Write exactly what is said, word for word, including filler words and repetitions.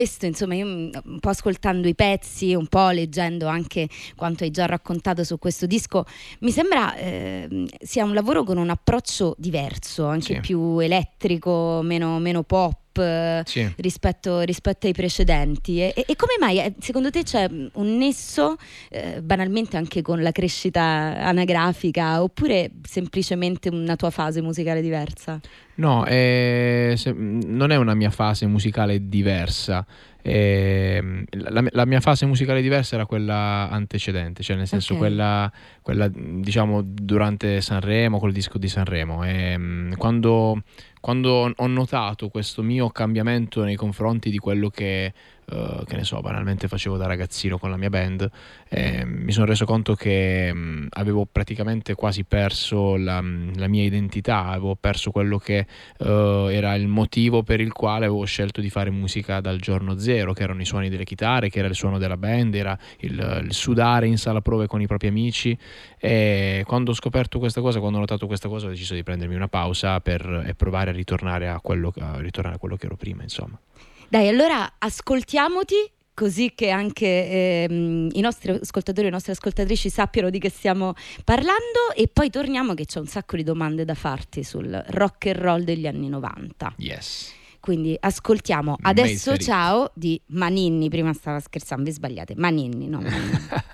Questo, insomma, io un po' ascoltando i pezzi, un po' leggendo anche quanto hai già raccontato su questo disco, mi sembra eh, sia un lavoro con un approccio diverso, anche Sì. più elettrico, meno, meno pop Sì. rispetto, rispetto ai precedenti. E, e come mai secondo te c'è un nesso eh, banalmente anche con la crescita anagrafica, oppure semplicemente una tua fase musicale diversa? No, è, se, non è una mia fase musicale diversa. Eh, la, la mia fase musicale diversa era quella antecedente, cioè nel senso Okay. quella, quella diciamo durante Sanremo, col disco di Sanremo. E, quando, quando ho notato questo mio cambiamento nei confronti di quello che, uh, che ne so, banalmente facevo da ragazzino con la mia band, eh, mi sono reso conto che mh, avevo praticamente quasi perso la, la mia identità, avevo perso quello che uh, era il motivo per il quale avevo scelto di fare musica dal giorno zero, che erano i suoni delle chitarre, che era il suono della band, era il, il sudare in sala prove con i propri amici. E quando ho scoperto questa cosa, quando ho notato questa cosa, ho deciso di prendermi una pausa per e provare a ritornare a quello, a ritornare a quello che ero prima, insomma. Dai, allora ascoltiamoti, così che anche ehm, i nostri ascoltatori e le nostre ascoltatrici sappiano di che stiamo parlando, e poi torniamo che c'è un sacco di domande da farti sul rock and roll degli anni novanta. Yes. Quindi ascoltiamo Adesso Ciao di Maninni. Prima stava scherzando, vi sbagliate, Maninni, no Maninni.